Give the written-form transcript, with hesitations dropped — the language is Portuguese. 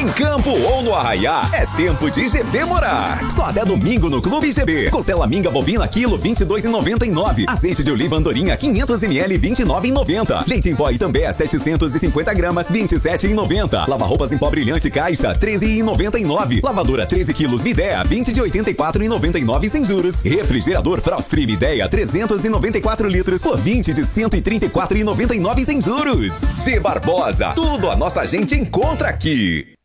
Em campo ou no Arraiá, é tempo de GB Morar. Só até domingo no Clube GB. Costela minga bovina quilo 22,99. Azeite de oliva andorinha 500 ml 29,90. Leite em pó Itambé 750 gramas 27,90. Lava roupas em pó brilhante caixa 13,99. Lavadora 13 quilos Midea 20 de 84,99 sem juros. Refrigerador Frost Free Midea 394 litros por 20 de 134,99 sem juros. G Barbosa, tudo a nossa gente encontra aqui.